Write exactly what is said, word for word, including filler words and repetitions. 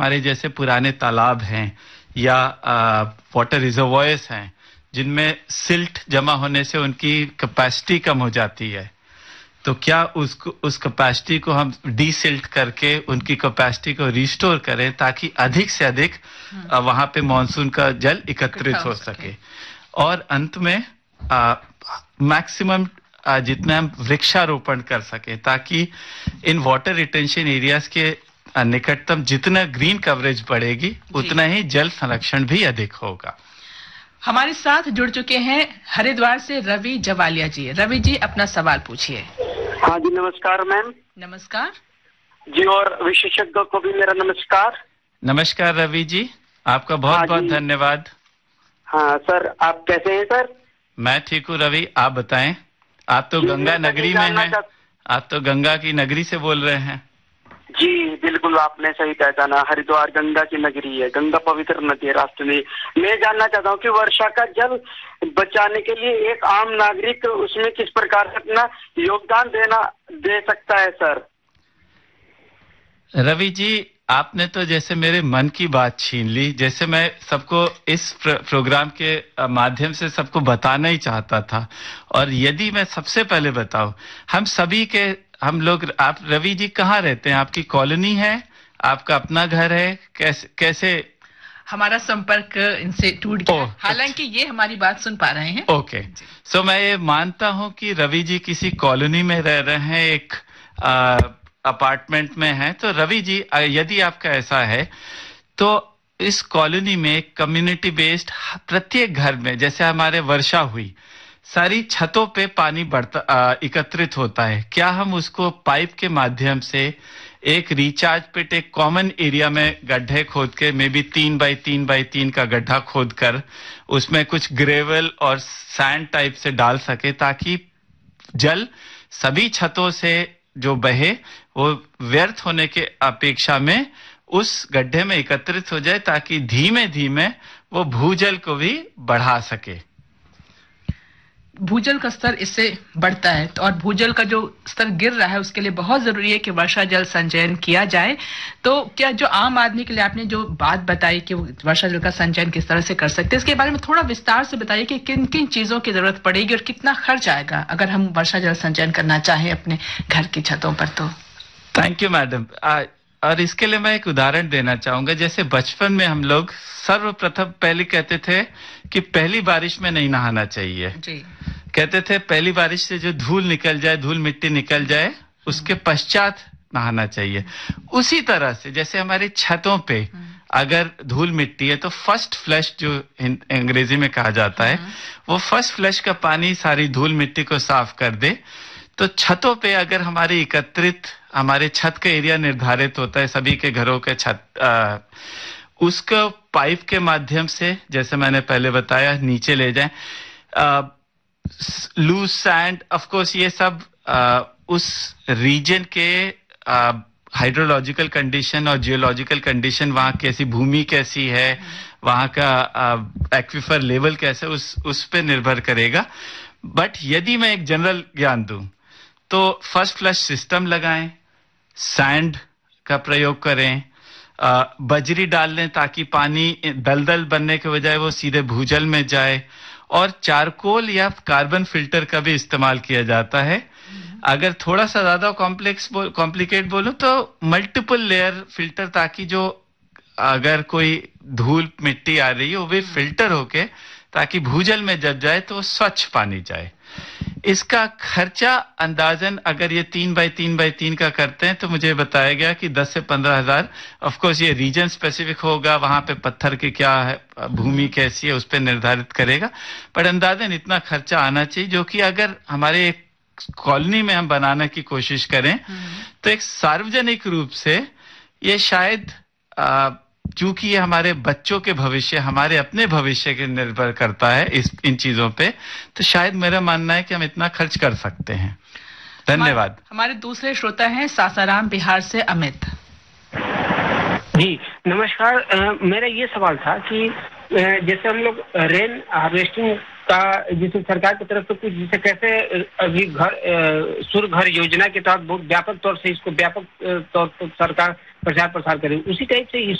हमारे जैसे पुराने तालाब हैं या वाटर रिजर्वॉयर्स हैं जिनमें सिल्ट जमा होने से उनकी कैपेसिटी कम हो जाती है, तो क्या उसको उस कैपेसिटी को हम डीसिल्ट करके उनकी कैपेसिटी को रिस्टोर करें ताकि अधिक से अधिक वहां पे मॉनसून का जल एकत्रित हो सके। और अंत में मैक्सिमम जितना हम वृक्षारोपण कर सके ताकि इन वाटर रिटेंशन एरियाज के निकटतम जितना ग्रीन कवरेज बढ़ेगी उतना ही जल संरक्षण भी अधिक होगा। हमारे साथ जुड़ चुके हैं हरिद्वार से रवि जवालिया जी। रवि जी अपना सवाल पूछिए। हाँ जी नमस्कार मैम। नमस्कार जी, और विशेषज्ञों को भी मेरा नमस्कार। नमस्कार रवि जी, आपका बहुत हाँ बहुत धन्यवाद। हाँ सर, आप कैसे हैं सर? मैं ठीक हूँ रवि, आप बताएं। आप तो गंगा नगरी में हैं, आप तो गंगा की नगरी से बोल रहे हैं। जी बिल्कुल, आपने सही पहचाना, हरिद्वार गंगा की नगरी है, गंगा पवित्र नदी है राष्ट्र में। मैं जानना चाहता हूँ कि वर्षा का जल बचाने के लिए एक आम नागरिक उसमें किस प्रकार से अपना योगदान देना दे सकता है सर? रवि जी, आपने तो जैसे मेरे मन की बात छीन ली। जैसे मैं सबको इस प्र, प्रोग्राम के माध्यम से सबको बताना ही चाहता था। और यदि मैं सबसे पहले बताऊं, हम सभी के हम लोग, आप रवि जी कहाँ रहते हैं? आपकी कॉलोनी है, आपका अपना घर है, कैसे कैसे? हमारा संपर्क इनसे टूट गया, हालांकि ये हमारी बात सुन पा रहे हैं। ओके, सो मैं ये मानता हूं कि रवि जी किसी कॉलोनी में रह रहे हैं, एक आ, अपार्टमेंट में है। तो रवि जी, यदि आपका ऐसा है तो इस कॉलोनी में कम्युनिटी बेस्ड प्रत्येक घर में, जैसे हमारे वर्षा हुई, सारी छतों पे पानी बढ़ता एकत्रित होता है, क्या हम उसको पाइप के माध्यम से एक रिचार्ज पिट, एक कॉमन एरिया में गड्ढे खोद के, मे बी तीन बाई तीन बाई तीन का गड्ढा खोद कर उसमें कुछ ग्रेवल और सैंड टाइप से डाल सके ताकि जल सभी छतों से जो बहे वो व्यर्थ होने के अपेक्षा में उस गड्ढे में एकत्रित हो जाए ताकि धीमे धीमे वो भूजल को भी बढ़ा सके। भूजल का स्तर इससे बढ़ता है, और भूजल का जो स्तर गिर रहा है उसके लिए बहुत जरूरी है कि वर्षा जल संचयन किया जाए। तो क्या जो आम आदमी के लिए आपने जो बात बताई कि वर्षा जल का संचयन किस तरह से कर सकते हैं, इसके बारे में थोड़ा विस्तार से बताइए कि किन किन चीजों की जरूरत पड़ेगी और कितना खर्च आएगा अगर हम वर्षा जल संचयन करना चाहें अपने घर की छतों पर? तो थैंक यू मैडम। और इसके लिए मैं एक उदाहरण देना चाहूंगा। जैसे बचपन में हम लोग सर्वप्रथम पहले कहते थे कि पहली बारिश में नहीं नहाना चाहिए जी। कहते थे पहली बारिश से जो धूल निकल जाए, धूल मिट्टी निकल जाए, उसके पश्चात नहाना चाहिए। उसी तरह से जैसे हमारे छतों पे अगर धूल मिट्टी है तो फर्स्ट फ्लश जो अंग्रेजी में कहा जाता है, वो फर्स्ट फ्लश का पानी सारी धूल मिट्टी को साफ कर दे। तो छतों पे अगर हमारे एकत्रित, हमारे छत का एरिया निर्धारित होता है सभी के घरों के छत, आ, उसको पाइप के माध्यम से, जैसे मैंने पहले बताया, नीचे ले जाएं। लूज सैंड, ऑफ कोर्स ये सब आ, उस रीजन के हाइड्रोलॉजिकल कंडीशन और जियोलॉजिकल कंडीशन, वहाँ कैसी भूमि कैसी है, वहाँ का एक्विफर लेवल कैसा, उस उस पे निर्भर करेगा। बट यदि मैं एक जनरल ज्ञान दूं तो फर्स्ट फ्लश सिस्टम लगाएं, सैंड का प्रयोग करें, आ, बजरी डाल लें ताकि पानी दलदल बनने के बजाय वो सीधे भूजल में जाए, और चारकोल या कार्बन फिल्टर का भी इस्तेमाल किया जाता है। अगर थोड़ा सा ज्यादा कॉम्प्लेक्स कॉम्प्लिकेट बोलूं तो मल्टीपल लेयर फिल्टर, ताकि जो अगर कोई धूल मिट्टी आ रही है वो भी फिल्टर होके ताकि भूजल में जब जाए तो स्वच्छ पानी जाए। इसका खर्चा अंदाजन अगर ये तीन बाई तीन बाई तीन का करते हैं तो मुझे बताया गया कि दस से पंद्रह हजार। ऑफकोर्स ये रीजन स्पेसिफिक होगा, वहां पे पत्थर की क्या है, भूमि कैसी है, उस पर निर्धारित करेगा। पर अंदाजन इतना खर्चा आना चाहिए, जो कि अगर हमारे एक कॉलोनी में हम बनाने की कोशिश करें तो एक सार्वजनिक रूप से ये शायद, चूंकि ये हमारे बच्चों के भविष्य, हमारे अपने भविष्य के निर्भर करता है इस इन चीजों पे, तो शायद मेरा मानना है कि हम इतना खर्च कर सकते हैं। धन्यवाद। हमारे दूसरे श्रोता हैं सासाराम बिहार से अमित जी। नमस्कार। आ, मेरा ये सवाल था कि जैसे हम लोग रेन हार्वेस्टिंग का, जैसे सरकार की तरफ से कुछ, जैसे कैसे अभी घर सूर्य घर योजना के तहत बहुत व्यापक तौर से इसको व्यापक तौर पर सरकार प्रचार प्रसार करे, उसी टाइप से